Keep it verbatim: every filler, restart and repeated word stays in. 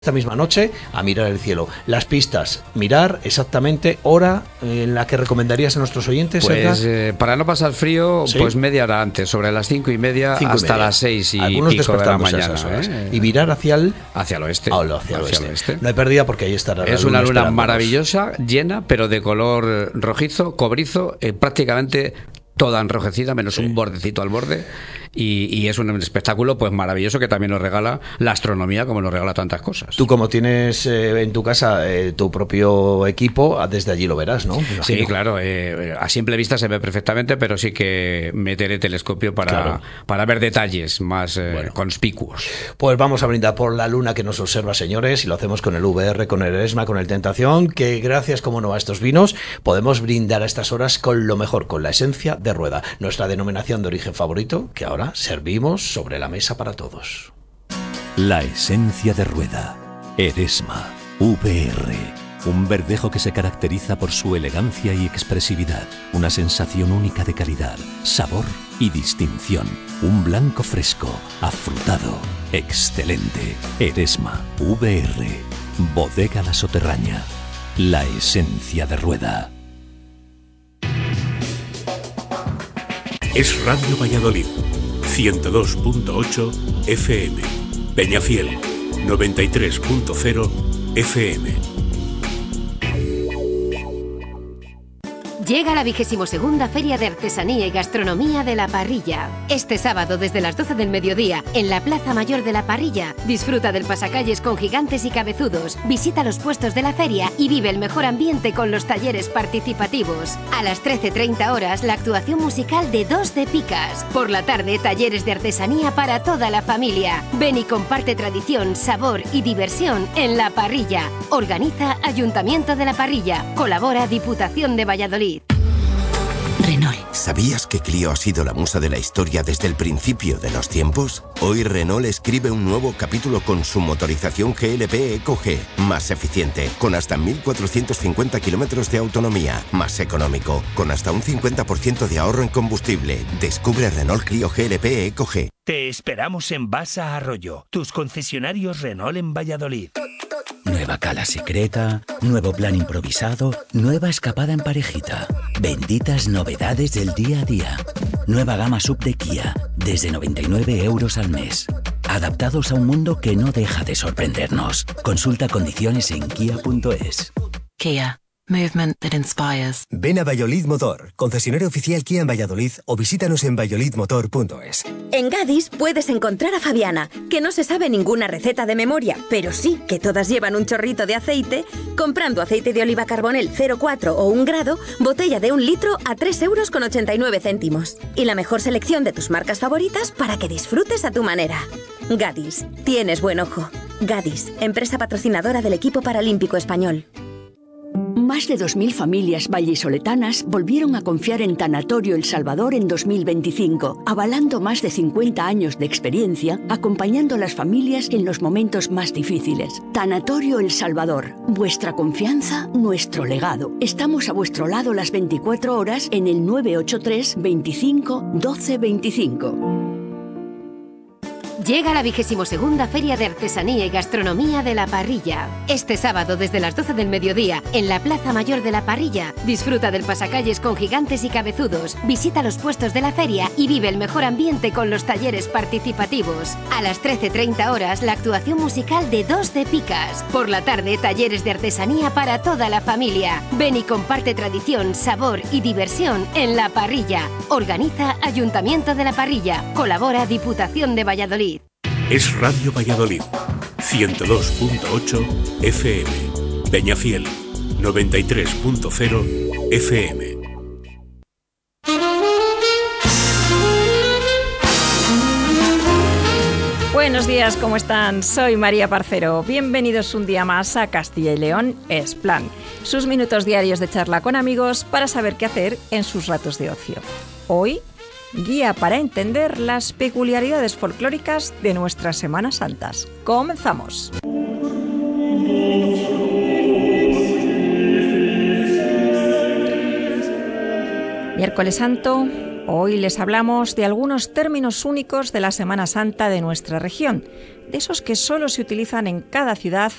Esta misma noche a mirar el cielo. Las pistas, mirar exactamente hora en la que recomendarías a nuestros oyentes. Pues eh, para no pasar frío, ¿sí? Pues media hora antes, sobre las cinco y media cinco hasta y media. Las seis y Algunos pico de la mañana. ¿eh? Y mirar hacia el hacia el oeste. Ah, hacia, hacia el oeste. oeste. No hay pérdida porque ahí estará. Es una luna maravillosa, llena, pero de color rojizo, cobrizo, eh, prácticamente toda enrojecida, menos sí. un bordecito al borde. Y, y es un espectáculo pues maravilloso que también nos regala la astronomía, como nos regala tantas cosas. Tú, como tienes eh, en tu casa eh, tu propio equipo, desde allí lo verás, ¿no? Sí, claro, eh, a simple vista se ve perfectamente, pero sí que meteré telescopio para, claro. para ver detalles más eh, bueno. conspicuos. Pues vamos a brindar por la luna que nos observa, señores, y lo hacemos con el V R, con el Eresma, con el Tentación, que gracias, como no, a estos vinos podemos brindar a estas horas con lo mejor, con la esencia de Rueda, nuestra denominación de origen favorito, que ahora servimos sobre la mesa para todos. La esencia de Rueda. Eresma. V R. Un verdejo que se caracteriza por su elegancia y expresividad. Una sensación única de calidad, sabor y distinción. Un blanco fresco, afrutado, excelente. Eresma. V R. Bodega La Soterraña. La esencia de Rueda. Es Radio Valladolid. ciento dos punto ocho F M. Peñafiel, noventa y tres punto cero F M. Llega la vigésimo segunda Feria de Artesanía y Gastronomía de La Parrilla. Este sábado desde las doce del mediodía, en la Plaza Mayor de La Parrilla, disfruta del pasacalles con gigantes y cabezudos, visita los puestos de la feria y vive el mejor ambiente con los talleres participativos. A las trece treinta horas, la actuación musical de Dos de Picas. Por la tarde, talleres de artesanía para toda la familia. Ven y comparte tradición, sabor y diversión en La Parrilla. Organiza Ayuntamiento de La Parrilla. Colabora Diputación de Valladolid. Renault. ¿Sabías que Clio ha sido la musa de la historia desde el principio de los tiempos? Hoy Renault escribe un nuevo capítulo con su motorización G L P Eco G, más eficiente, con hasta mil cuatrocientos cincuenta kilómetros de autonomía, más económico, con hasta un cincuenta por ciento de ahorro en combustible. Descubre Renault Clio G L P Eco G. Te esperamos en Basa Arroyo, tus concesionarios Renault en Valladolid. Nueva cala secreta, nuevo plan improvisado, nueva escapada en parejita. Benditas novedades del día a día. Nueva gama sub de Kia, desde noventa y nueve euros al mes. Adaptados a un mundo que no deja de sorprendernos. Consulta condiciones en kia punto es. Kia. Movement that inspires. Ven a Valladolid Motor, concesionario oficial Kia en Valladolid, o visítanos en valladolid motor punto es. En Gadis puedes encontrar a Fabiana, que no se sabe ninguna receta de memoria, pero sí que todas llevan un chorrito de aceite. Comprando aceite de oliva Carbonell cero coma cuatro o un grado, botella de un litro a tres euros con ochenta y nueve céntimos. Y la mejor selección de tus marcas favoritas para que disfrutes a tu manera. Gadis, tienes buen ojo. Gadis, empresa patrocinadora del equipo paralímpico español. Más de dos mil familias vallisoletanas volvieron a confiar en Tanatorio El Salvador en dos mil veinticinco, avalando más de cincuenta años de experiencia, acompañando a las familias en los momentos más difíciles. Tanatorio El Salvador, vuestra confianza, nuestro legado. Estamos a vuestro lado las veinticuatro horas en el nueve ocho tres, veinticinco, doce veinticinco. Llega la vigésimo segunda Feria de Artesanía y Gastronomía de La Parrilla. Este sábado desde las doce del mediodía, en la Plaza Mayor de La Parrilla, disfruta del pasacalles con gigantes y cabezudos, visita los puestos de la feria y vive el mejor ambiente con los talleres participativos. A las trece treinta horas, la actuación musical de Dos de Picas. Por la tarde, talleres de artesanía para toda la familia. Ven y comparte tradición, sabor y diversión en La Parrilla. Organiza Ayuntamiento de La Parrilla. Colabora Diputación de Valladolid. Es Radio Valladolid, ciento dos punto ocho F M. Peñafiel, noventa y tres punto cero F M. Buenos días, ¿cómo están? Soy María Parcero. Bienvenidos un día más a Castilla y León es Plan. Sus minutos diarios de charla con amigos para saber qué hacer en sus ratos de ocio. Hoy, guía para entender las peculiaridades folclóricas de nuestras Semanas Santas. Comenzamos. Miércoles Santo, Hoy les hablamos de algunos términos únicos de la Semana Santa de nuestra región, de esos que solo se utilizan en cada ciudad